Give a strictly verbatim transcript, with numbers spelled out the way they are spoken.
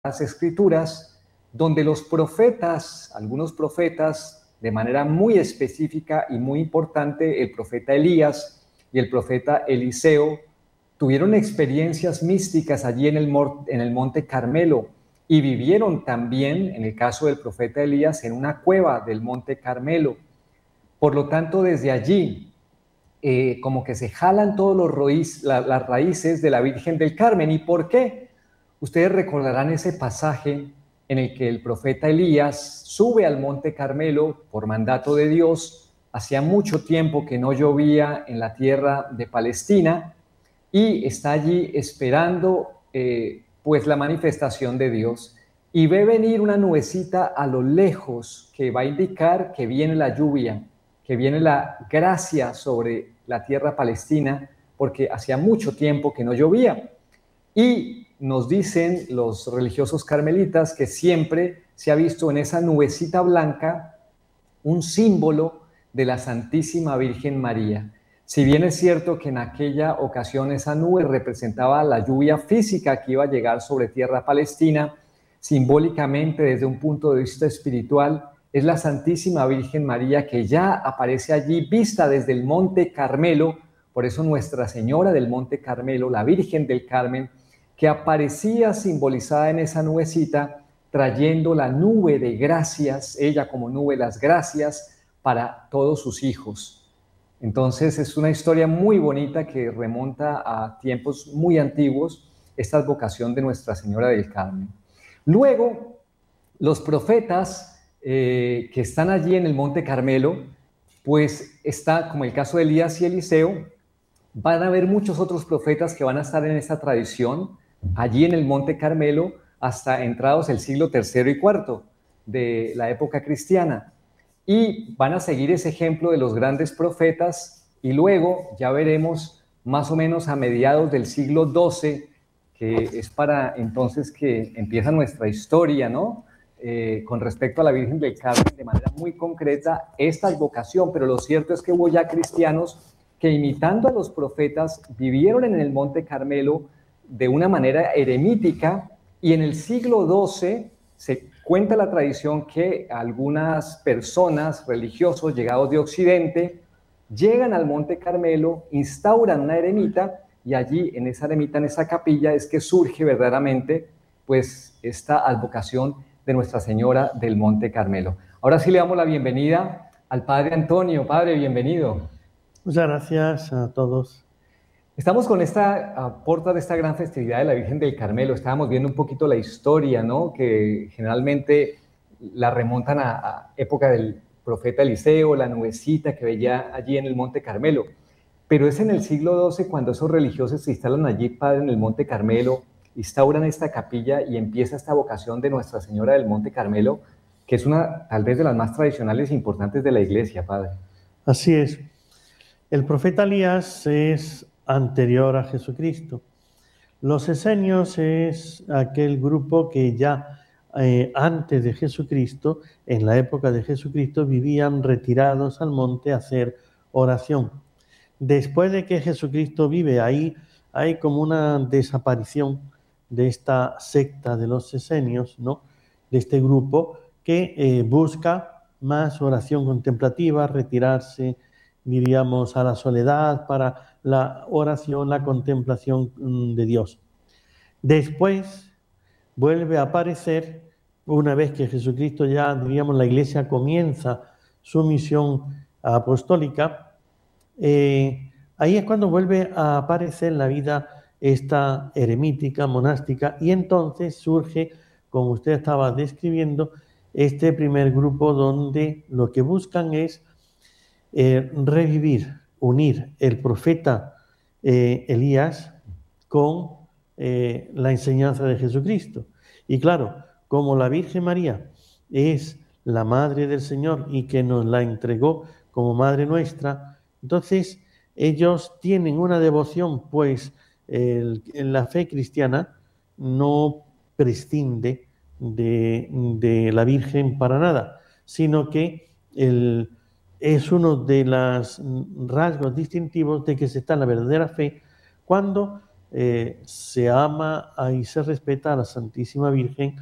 las Escrituras, donde los profetas, algunos profetas, de manera muy específica y muy importante, el profeta Elías y el profeta Eliseo, tuvieron experiencias místicas allí en el, en el Monte Carmelo y vivieron también, en el caso del profeta Elías, en una cueva del Monte Carmelo. Por lo tanto, desde allí, eh, como que se jalan todos los raíz, la, las raíces de la Virgen del Carmen. ¿Y por qué? Ustedes recordarán ese pasaje en el que el profeta Elías sube al Monte Carmelo por mandato de Dios. Hacía mucho tiempo que no llovía en la tierra de Palestina y está allí esperando eh, pues la manifestación de Dios, y ve venir una nubecita a lo lejos que va a indicar que viene la lluvia, que viene la gracia sobre la tierra palestina, porque hacía mucho tiempo que no llovía. Y nos dicen los religiosos carmelitas que siempre se ha visto en esa nubecita blanca un símbolo de la Santísima Virgen María. Si bien es cierto que en aquella ocasión esa nube representaba la lluvia física que iba a llegar sobre tierra palestina, simbólicamente desde un punto de vista espiritual, es la Santísima Virgen María que ya aparece allí vista desde el Monte Carmelo. Por eso Nuestra Señora del Monte Carmelo, la Virgen del Carmen, que aparecía simbolizada en esa nubecita, trayendo la nube de gracias, ella como nube las gracias para todos sus hijos. Entonces es una historia muy bonita que remonta a tiempos muy antiguos, esta advocación de Nuestra Señora del Carmen. Luego, los profetas eh, que están allí en el Monte Carmelo, pues está, como el caso de Elías y Eliseo, van a haber muchos otros profetas que van a estar en esta tradición, allí en el Monte Carmelo, hasta entrados el siglo tercero y cuarto de la época cristiana. Y van a seguir ese ejemplo de los grandes profetas, y luego ya veremos más o menos a mediados del siglo doce, que es para entonces que empieza nuestra historia, ¿no? Eh, con respecto a la Virgen del Carmen, de manera muy concreta, esta advocación. Pero lo cierto es que hubo ya cristianos que, imitando a los profetas, vivieron en el Monte Carmelo de una manera eremítica, y en el siglo doce se cuenta la tradición que algunas personas religiosos llegados de Occidente llegan al Monte Carmelo, instauran una eremita, y allí en esa eremita, en esa capilla, es que surge verdaderamente pues esta advocación de Nuestra Señora del Monte Carmelo. Ahora sí le damos la bienvenida al Padre Antonio. Padre, bienvenido. Muchas gracias a todos. Estamos con esta, a puerta de esta gran festividad de la Virgen del Carmelo. Estábamos viendo un poquito la historia, ¿no? Que generalmente la remontan a, a época del profeta Eliseo, la nubecita que veía allí en el Monte Carmelo. Pero es en el siglo doce cuando esos religiosos se instalan allí, Padre, en el Monte Carmelo, instauran esta capilla y empieza esta vocación de Nuestra Señora del Monte Carmelo, que es una, tal vez, de las más tradicionales e importantes de la Iglesia, Padre. Así es. El profeta Elías es anterior a Jesucristo. Los esenios es aquel grupo que ya eh, antes de Jesucristo, en la época de Jesucristo, vivían retirados al monte a hacer oración. Después de que Jesucristo vive ahí, hay como una desaparición de esta secta de los esenios, ¿no? De este grupo que eh, busca más oración contemplativa, retirarse, diríamos, a la soledad para la oración, la contemplación de Dios. Después vuelve a aparecer, una vez que Jesucristo ya, diríamos, la Iglesia comienza su misión apostólica, eh, ahí es cuando vuelve a aparecer la vida esta eremítica, monástica, y entonces surge, como usted estaba describiendo, este primer grupo donde lo que buscan es Eh, revivir, unir el profeta eh, Elías con eh, la enseñanza de Jesucristo. Y claro, como la Virgen María es la Madre del Señor y que nos la entregó como Madre nuestra, entonces ellos tienen una devoción, pues el, en la fe cristiana no prescinde de, de la Virgen para nada, sino que el es uno de los rasgos distintivos de que se está en la verdadera fe cuando eh, se ama y se respeta a la Santísima Virgen